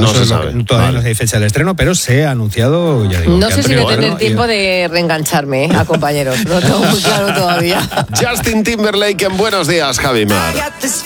No se sabe. Todavía no hay fecha del estreno, pero se ha anunciado, ya digo. No sé si voy a tener tiempo de reengancharme a compañeros. No lo tengo muy claro todavía. Justin Timberlake en Buenos Días, Javi Mar.